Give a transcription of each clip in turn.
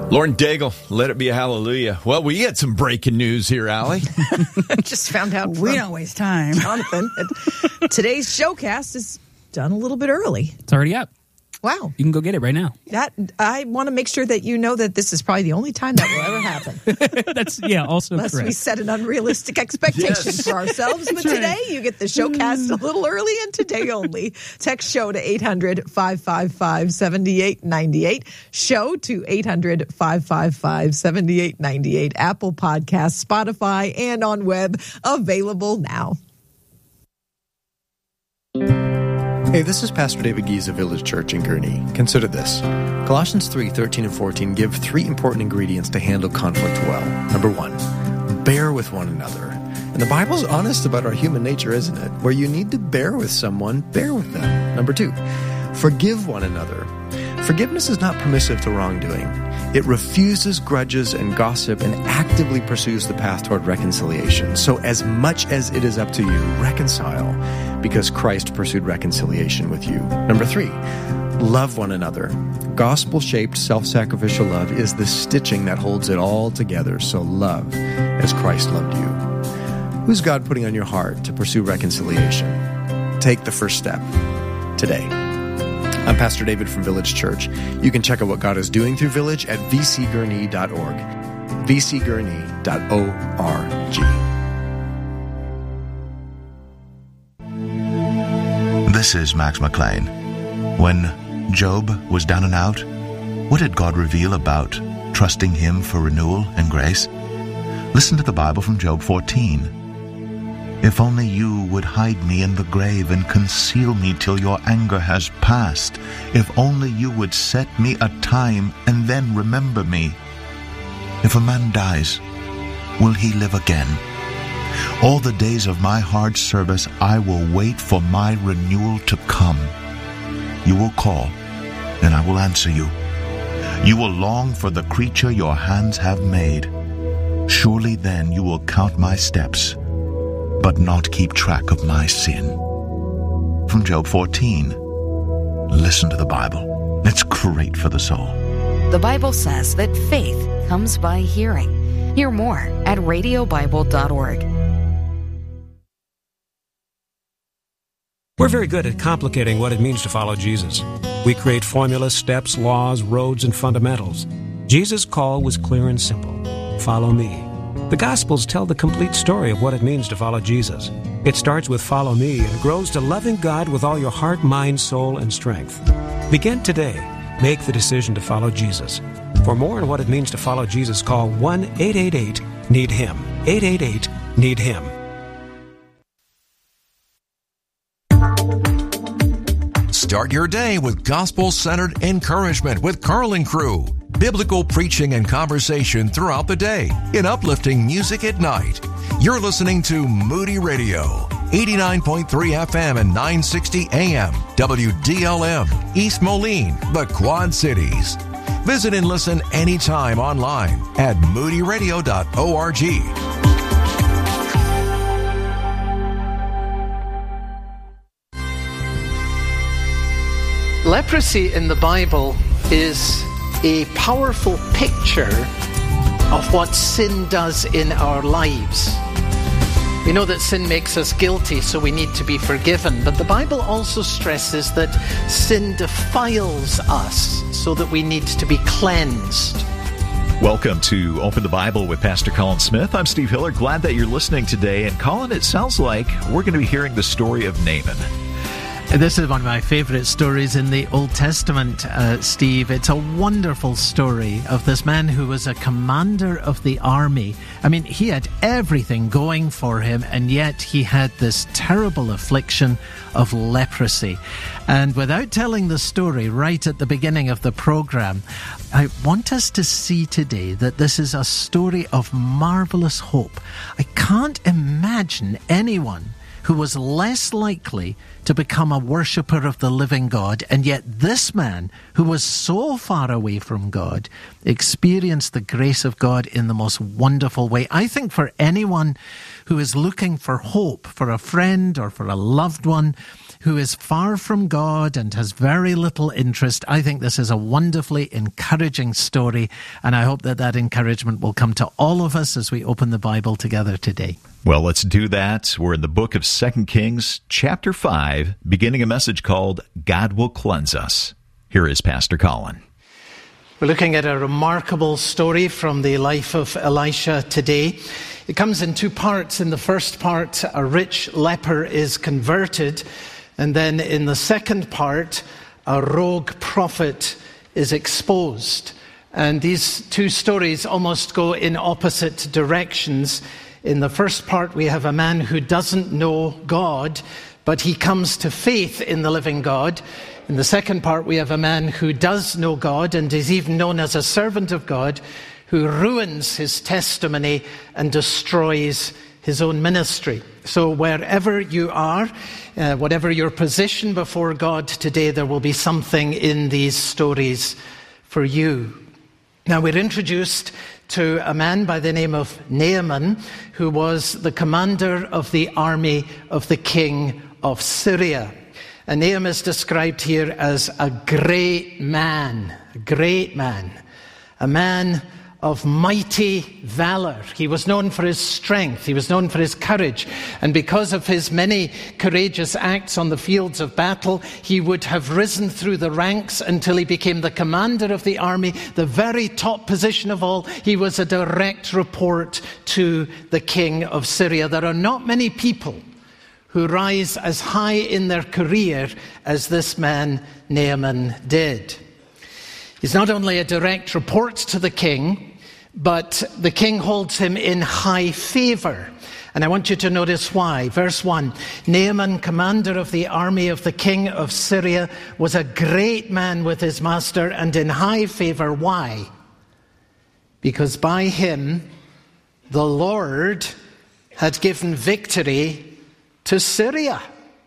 Lauren Daigle, let it be a hallelujah. Well, we had some breaking news here, Allie. Just found out. We don't waste time. Jonathan, today's showcast is done a little bit early. It's already up. Wow. You can go get it right now. I want to make sure that you know that this is probably the only time that will ever happen. That's, also Unless correct. we set an unrealistic expectation for ourselves. But today you get the showcast a little early and today only. Text show to 800-555-7898. Show to 800-555-7898. Apple Podcasts, Spotify, and on web. Available now. Hey, this is Pastor David Gies of Village Church in Gurnee. Consider this. Colossians 3:13 and 14 give three important ingredients to handle conflict well. Number one, bear with one another. And the Bible's honest about our human nature, isn't it? Where you need to bear with someone, bear with them. Number two, forgive one another. Forgiveness is not permissive to wrongdoing. It refuses grudges and gossip and actively pursues the path toward reconciliation. So as much as it is up to you, reconcile, because Christ pursued reconciliation with you. Number three, love one another. Gospel-shaped, self-sacrificial love is the stitching that holds it all together. So love as Christ loved you. Who's God putting on your heart to pursue reconciliation? Take the first step today. I'm Pastor David from Village Church. You can check out what God is doing through Village at vcgurnee.org. vcgurnee.org. This is Max McLean. When Job was down and out, what did God reveal about trusting Him for renewal and grace? Listen to the Bible from Job 14. If only you would hide me in the grave and conceal me till your anger has passed. If only you would set me a time and then remember me. If a man dies, will he live again? All the days of my hard service I will wait for my renewal to come. You will call, and I will answer you. You will long for the creature your hands have made. Surely then you will count my steps, but not keep track of my sin. From Job 14. Listen to the Bible. It's great for the soul. The Bible says that faith comes by hearing. Hear more at radiobible.org. We're very good at complicating what it means to follow Jesus. We create formulas, steps, laws, roads, and fundamentals. Jesus' call was clear and simple. Follow me. The Gospels tell the complete story of what it means to follow Jesus. It starts with follow me and grows to loving God with all your heart, mind, soul, and strength. Begin today. Make the decision to follow Jesus. For more on what it means to follow Jesus, call 1-888-NEED-HIM. 888-NEED-HIM. Start your day with gospel-centered encouragement with Carl and Crew. Biblical preaching and conversation throughout the day in uplifting music at night. You're listening to Moody Radio, 89.3 FM and 960 AM, WDLM, East Moline, the Quad Cities. Visit and listen anytime online at moodyradio.org. Leprosy in the Bible is a powerful picture of what sin does in our lives. We know that sin makes us guilty, so we need to be forgiven. But the Bible also stresses that sin defiles us, so that we need to be cleansed. Welcome to Open the Bible with Pastor Colin Smith. I'm Steve Hiller. Glad that you're listening today. And Colin, it sounds like we're going to be hearing the story of Naaman. This is one of my favorite stories in the Old Testament, Steve. It's a wonderful story of this man who was a commander of the army. I mean, he had everything going for him, and yet he had this terrible affliction of leprosy. And without telling the story right at the beginning of the program, I want us to see today that this is a story of marvelous hope. I can't imagine anyone who was less likely to become a worshipper of the living God. And yet this man, who was so far away from God, experienced the grace of God in the most wonderful way. I think for anyone who is looking for hope, for a friend or for a loved one who is far from God and has very little interest, I think this is a wonderfully encouraging story, and I hope that that encouragement will come to all of us as we open the Bible together today. Well, let's do that. We're in the book of 2 Kings, chapter 5, beginning a message called God Will Cleanse Us. Here is Pastor Colin. We're looking at a remarkable story from the life of Elisha today. It comes in two parts. In the first part, a rich leper is converted. And then in the second part, a rogue prophet is exposed. And these two stories almost go in opposite directions. In the first part, we have a man who doesn't know God, but he comes to faith in the living God. In the second part, we have a man who does know God and is even known as a servant of God, who ruins his testimony and destroys his own ministry. So wherever you are, whatever your position before God today, there will be something in these stories for you. Now we're introduced to a man by the name of Naaman, who was the commander of the army of the king of Syria. And Naaman is described here as a great man, a man of mighty valor. He was known for his strength. He was known for his courage. And because of his many courageous acts on the fields of battle, he would have risen through the ranks until he became the commander of the army, the very top position of all. He was a direct report to the king of Syria. There are not many people who rise as high in their career as this man Naaman did. He's not only a direct report to the king, but the king holds him in high favor. And I want you to notice why. Verse 1, Naaman, commander of the army of the king of Syria, was a great man with his master and in high favor. Why? Because by him the Lord had given victory to Syria.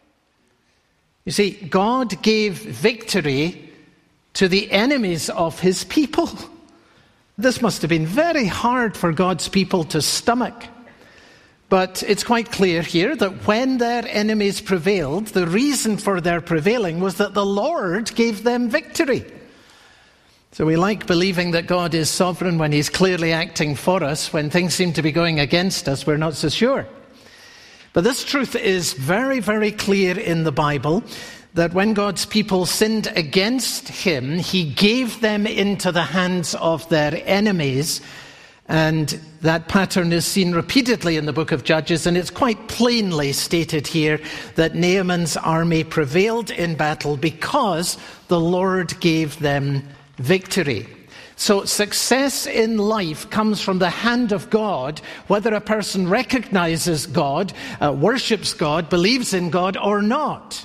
You see, God gave victory to the enemies of his people. This must have been very hard for God's people to stomach. But it's quite clear here that when their enemies prevailed, the reason for their prevailing was that the Lord gave them victory. So we like believing that God is sovereign when he's clearly acting for us. When things seem to be going against us, we're not so sure. But this truth is very, very clear in the Bible, that when God's people sinned against him, he gave them into the hands of their enemies. And that pattern is seen repeatedly in the book of Judges, and it's quite plainly stated here that Naaman's army prevailed in battle because the Lord gave them victory. So success in life comes from the hand of God, whether a person recognizes God, worships God, believes in God or not.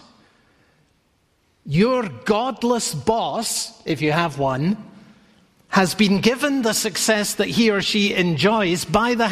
Your godless boss, if you have one, has been given the success that he or she enjoys by the